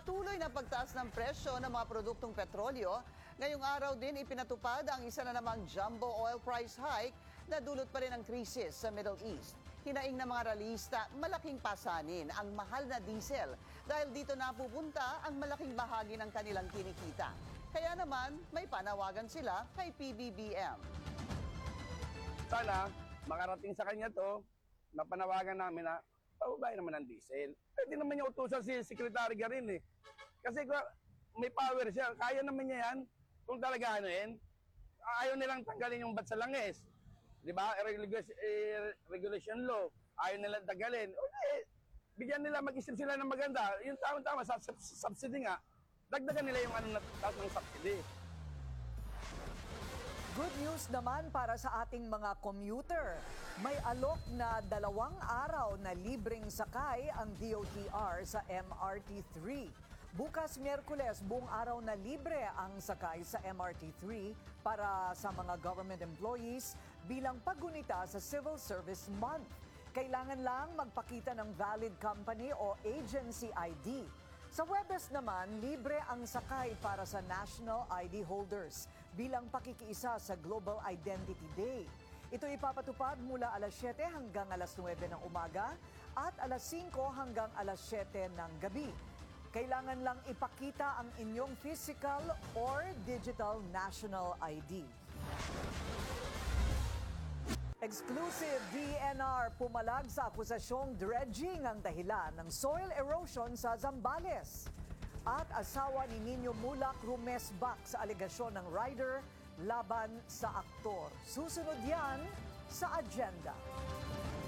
Patuloy na pagtaas ng presyo ng mga produktong petrolyo, ngayong araw din ipinatupad ang isa na namang jumbo oil price hike na dulot pa rin ang krisis sa Middle East. Hinaing ng mga ralista, malaking pasanin ang mahal na diesel dahil dito napupunta ang malaking bahagi ng kanilang kinikita. Kaya naman, may panawagan sila kay PBBM. Sana makarating sa kanya to, napanawagan namin na pababayin naman ang diesel. Pwede naman niya utusan si Secretary Garin eh. Kasi may power siya, kaya naman niya yan. Kung talaga ayaw nilang tanggalin yung bat sa langis. Di ba? Regulation law, ayaw nilang tanggalin. Bigyan nila, mag-isip sila ng maganda. Yung tama-tama, sa subsidy nga, dagdagan nila yung ng subsidy. Good news naman para sa ating mga commuter. May alok na 2 araw na libreng sakay ang DOTR sa MRT3. Bukas Miyerkules, buong araw na libre ang sakay sa MRT3 para sa mga government employees bilang paggunita sa Civil Service Month. Kailangan lang magpakita ng valid company o agency ID. Sa Huwebes naman, libre ang sakay para sa national ID holders bilang pakikiisa sa Global Identity Day. Ito ipapatupad mula alas 7 hanggang alas 9 ng umaga at alas 5 hanggang alas 7 ng gabi. Kailangan lang ipakita ang inyong physical or digital national ID. Exclusive DNR pumalag sa akusasyong dredging ang dahilan ng soil erosion sa Zambales. At asawa ni Nino Mulak rumesbak sa alegasyon ng rider laban sa aktor. Susunod yan sa agenda.